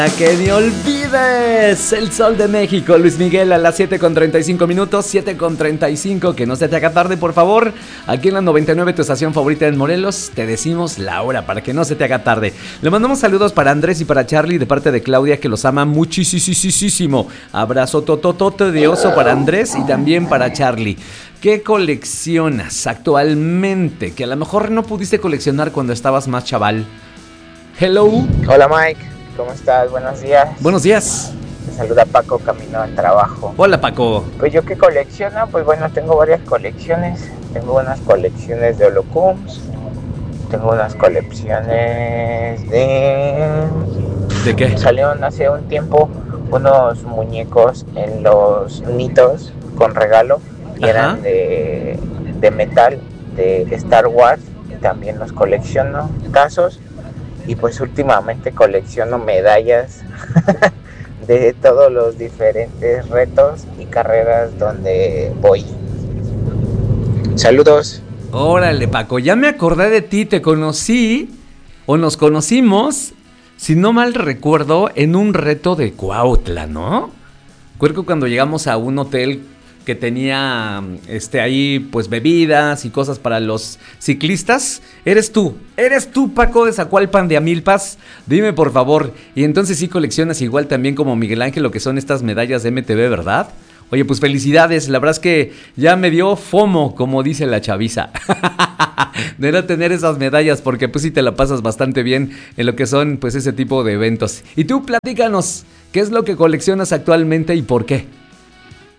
Que ni olvides el Sol de México, Luis Miguel a las 7:35 minutos, 7:35, que no se te haga tarde, por favor. Aquí en la 99, tu estación favorita en Morelos, te decimos la hora para que no se te haga tarde. Le mandamos saludos para Andrés y para Charlie de parte de Claudia, que los ama muchísimo. Abrazo tototote de oso para Andrés y también para Charlie. ¿Qué coleccionas actualmente que a lo mejor no pudiste coleccionar cuando estabas más chaval? Hello. Hola Mike. ¿Cómo estás? Buenos días. Buenos días. Te saluda Paco camino al trabajo. Hola Paco. Pues yo qué colecciono, pues bueno, tengo varias colecciones. Tengo unas colecciones de Holocums. Tengo unas colecciones de... ¿De qué? Salieron hace un tiempo unos muñecos en los nitos con regalo. Y eran de metal, de Star Wars. Y también los colecciono. Tazos. Y pues últimamente colecciono medallas de todos los diferentes retos y carreras donde voy. Saludos. Órale, Paco, ya me acordé de ti, te conocí o nos conocimos, si no mal recuerdo, en un reto de Cuautla, ¿no? Recuerdo cuando llegamos a un hotel que tenía ahí pues bebidas y cosas para los ciclistas. Eres tú, Paco de Zacualpan de Amilpas. Dime por favor, y entonces sí coleccionas igual también como Miguel Ángel lo que son estas medallas de MTV, ¿verdad? Oye, pues felicidades, la verdad es que ya me dio FOMO, como dice la chaviza, de no tener esas medallas, porque pues sí te la pasas bastante bien en lo que son pues ese tipo de eventos. Y tú platícanos, ¿qué es lo que coleccionas actualmente y por qué?